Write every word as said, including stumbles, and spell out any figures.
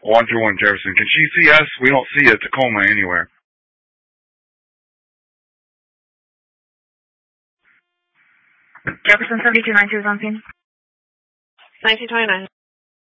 one two one Jefferson. Can she see us? We don't see a Tacoma anywhere. Jefferson seventy-two ninety-two is on scene. nineteen twenty-nine.